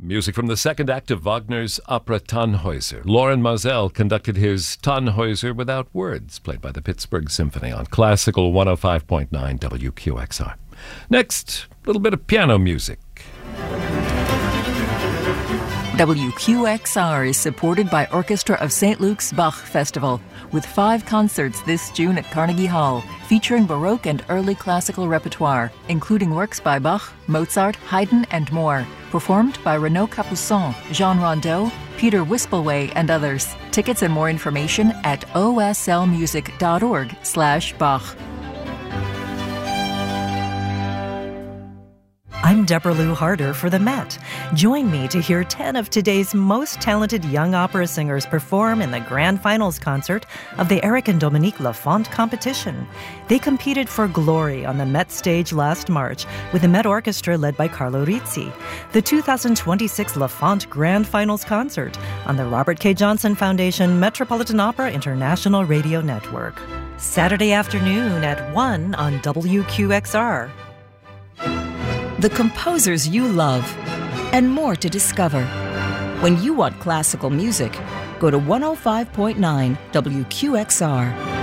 Music from the second act of Wagner's opera Tannhäuser. Loren Mazel conducted his Tannhäuser without words, played by the Pittsburgh Symphony on Classical 105.9 WQXR. Next, a little bit of piano music. WQXR is supported by Orchestra of St. Luke's Bach Festival, with 5 concerts this June at Carnegie Hall, featuring Baroque and early classical repertoire, including works by Bach, Mozart, Haydn, and more, performed by Renaud Capuçon, Jean Rondeau, Peter Wispelwey, and others. Tickets and more information at oslmusic.org/Bach. I'm Deborah Lou Harder for the Met. Join me to hear 10 of today's most talented young opera singers perform in the grand finals concert of the Eric and Dominique Lafont competition. They competed for glory on the Met stage last March with the Met Orchestra led by Carlo Rizzi. The 2026 Lafont Grand Finals concert on the Robert K. Johnson Foundation Metropolitan Opera International Radio Network. Saturday afternoon at 1 on WQXR. The composers you love, and more to discover. When you want classical music, go to 105.9 WQXR.